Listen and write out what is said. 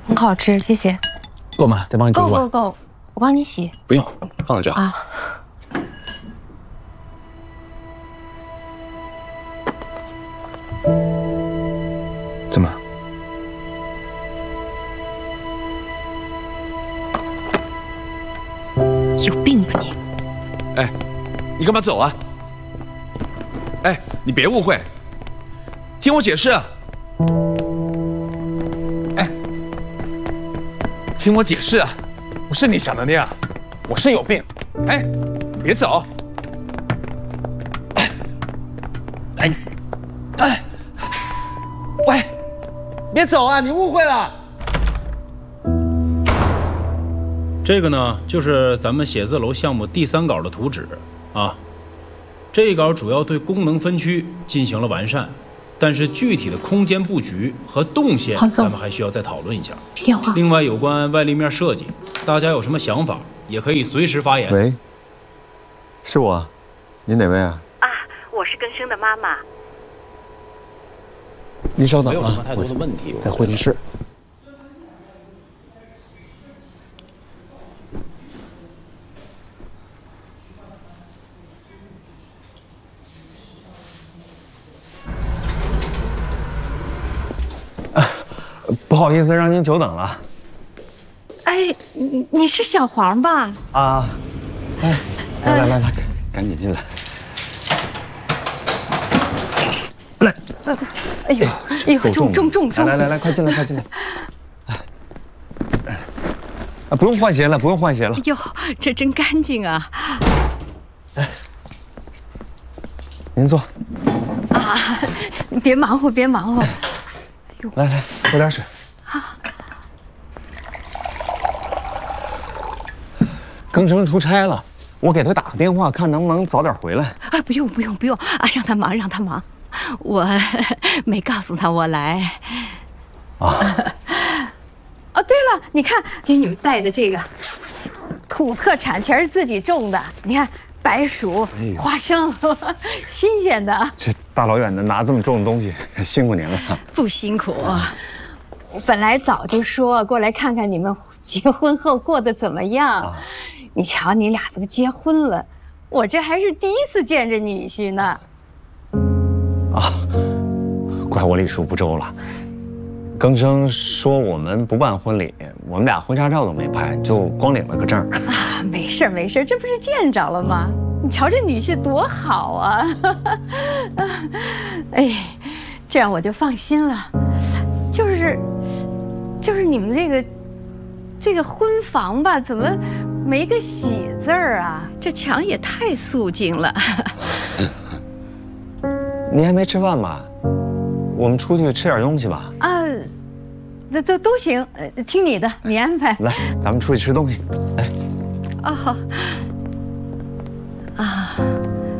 很好吃，谢谢。 够吗？再帮你煮碗。 够，我帮你洗。 不用，放在这啊。 怎么？ 有病吧你？ 哎，你干嘛走啊？哎，你别误会，听我解释。哎，听我解释啊，不是你想的那样，我是有病。哎，别走。喂，别走啊！你误会了。 这个呢，就是咱们写字楼项目第3稿的图纸啊。这一稿主要对功能分区进行了完善，但是具体的空间布局和动线，咱们还需要再讨论一下。 电话。 另外，有关外立面设计，大家有什么想法，也可以随时发言。 喂，是我，您哪位啊？ 啊，我是更生的妈妈。 您稍等啊， 没有什么太多的问题， 在会议室。不好意思，让您久等了。 哎，你是小黄吧？ 啊，哎，来，赶紧进来。来， 哎呦，重！ 来，快进来。啊，不用换鞋了。 哎呦，这真干净啊！ 哎，您坐。 啊，别忙活。 来，喝点水。 好。 更生出差了，我给他打个电话，看能不能早点回来。 啊，不用啊，让他忙。我没告诉他我来。 啊。 哦，对了，你看给你们带的这个土特产全是自己种的，你看白薯、花生，新鲜的。 这大老远的拿这么重的东西，辛苦您了。 不辛苦，我本来早就说过来看看你们结婚后过得怎么样。你瞧，你俩都结婚了，我这还是第一次见着女婿呢。 啊，怪我礼数不周了。更生说我们不办婚礼，我们俩婚纱照都没拍，就光领了个证。 啊，没事，这不是见着了吗？你瞧这女婿多好啊！哎，这样我就放心了。就是你们这个婚房吧，怎么没个喜字儿啊？这墙也太肃静了。 你还没吃饭吧？我们出去吃点东西吧。 啊，那都行，听你的，你安排。 来，咱们出去吃东西。来。 哦，好。啊。